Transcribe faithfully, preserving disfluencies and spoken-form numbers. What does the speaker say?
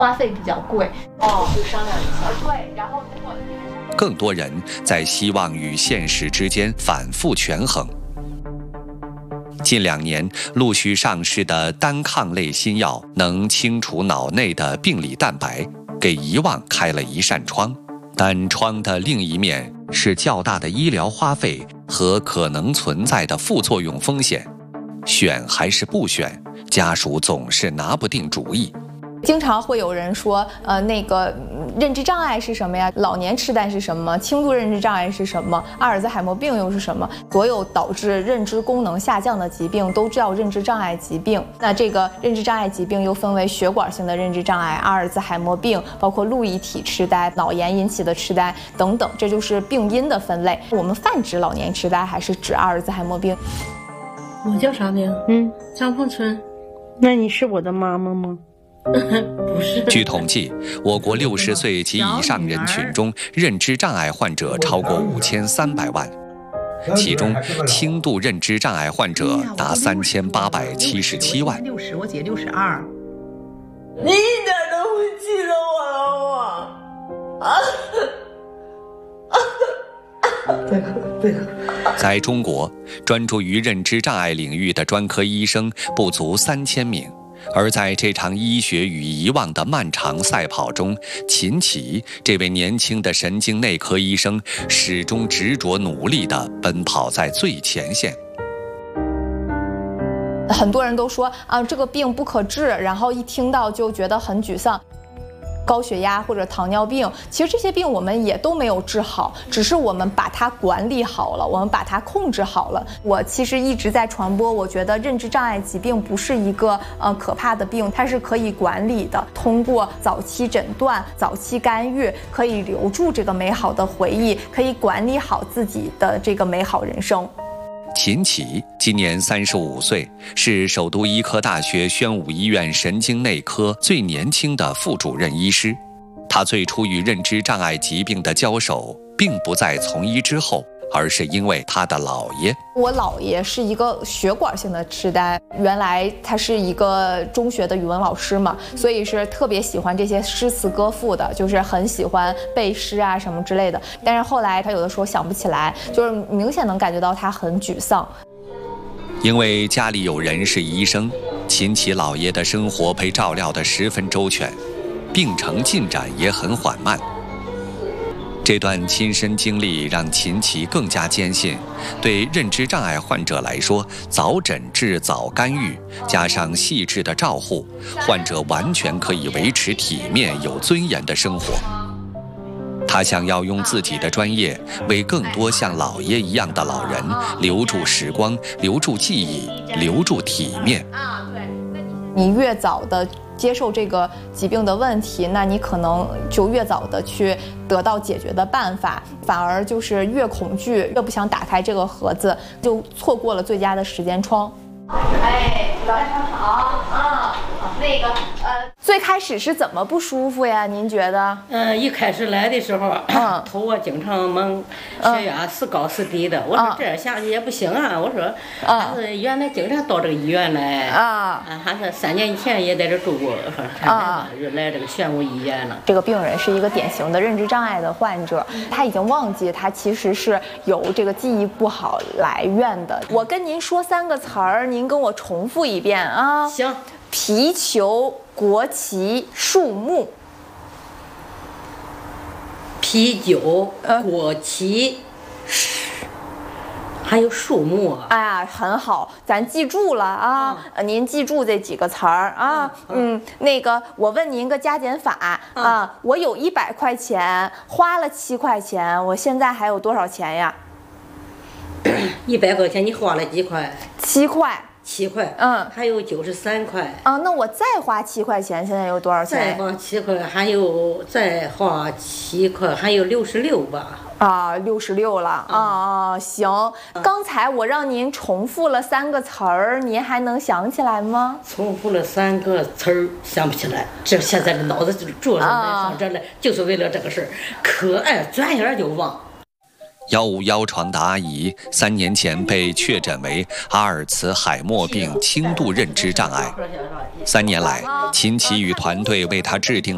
花费比较贵。哦，就商量一下。对，然后如果更多人在希望与现实之间反复权衡。近两年陆续上市的单抗类新药能清除脑内的病理蛋白，给遗忘开了一扇窗。但窗的另一面是较大的医疗花费和可能存在的副作用风险。选还是不选，家属总是拿不定主意。 经常会有人说，呃，那个认知障碍是什么呀？老年痴呆是什么？轻度认知障碍是什么？阿尔兹海默病又是什么？所有导致认知功能下降的疾病都叫认知障碍疾病。那这个认知障碍疾病又分为血管性的认知障碍、阿尔兹海默病，包括路易体痴呆、脑炎引起的痴呆等等，这就是病因的分类。我们泛指老年痴呆还是指阿尔兹海默病？ 我叫啥呢？嗯，张凤春。 那你是我的妈妈吗？ 不是。 据统计，我国六十岁及以上人群中，认知障碍患者超过五千三百万，其中轻度认知障碍患者达三千八百七十七万。 六十，我姐六十二。 你一点都不记得我了吗？啊！贝壳，贝壳。 在中国，专注于认知障碍领域的专科医生不足三千名。而在这场医学与遗忘的漫长赛跑中，秦琦这位年轻的神经内科医生始终执着努力地奔跑在最前线。 很多人都说啊，这个病不可治，然后一听到就觉得很沮丧。高血压或者糖尿病，其实这些病我们也都没有治好，只是我们把它管理好了，我们把它控制好了。我其实一直在传播，我觉得认知障碍疾病不是一个呃可怕的病，它是可以管理的。通过早期诊断、早期干预，可以留住这个美好的回忆，可以管理好自己的这个美好人生。 秦琦今年三十五岁，是首都医科大学宣武医院神经内科最年轻的副主任医师。他最初与认知障碍疾病的交手，并不在从医之后，而是因为他的姥爷。 我姥爷是一个血管性的痴呆，原来他是一个中学的语文老师嘛，所以是特别喜欢这些诗词歌赋的，就是很喜欢背诗啊什么之类的。但是后来他有的时候想不起来，就是明显能感觉到他很沮丧。 因为家里有人是医生，秦琦姥爷的生活被照料得十分周全，病程进展也很缓慢。这段亲身经历让秦琦更加坚信，对认知障碍患者来说，早诊治、早干预，加上细致的照护，患者完全可以维持体面、有尊严的生活。他想要用自己的专业，为更多像姥爷一样的老人留住时光、留住记忆、留住体面。 你越早的接受这个疾病的问题，那你可能就越早的去得到解决的办法，反而就是越恐惧，越不想打开这个盒子，就错过了最佳的时间窗。哎，早上好啊，那个呃，最开始是怎么不舒服呀？您觉得？ 嗯、呃，一开始来的时候，嗯、头啊经常蒙，血压是高是低的。我说这样下去也不行啊，我说，还是原来经常到这个医院来啊，还是三年以前也在这住过，啊，就来这个宣武医院了。 这个病人是一个典型的认知障碍的患者，他已经忘记他其实是由这个记忆不好来源的。我跟您说三个词儿，您跟我重复一遍啊。 行。 皮球、国旗、树木。 啤酒、国旗，还有树木啊！ 哎呀，很好，咱记住了啊！嗯、您记住这几个词儿啊。嗯, 嗯，那个，我问您个加减法、嗯、啊，我有一百块钱，花了七块钱，我现在还有多少钱呀？ 一百块钱，你花了几块？ 七块。 七块， 嗯， 还有九十三块啊。那我再花七块钱，现在有多少钱？ 再花七块，还有再花七块，还有六十六吧。 啊，六十六了、嗯、啊！行、嗯，刚才我让您重复了三个词儿，您还能想起来吗？ 重复了三个词儿，想不起来。这现在的脑子就坐上来放这来、啊，就是为了这个事儿，可爱转眼就忘。 幺五幺床的阿姨三年前被确诊为阿尔茨海默病轻度认知障碍。三年来，秦琦与团队为她制定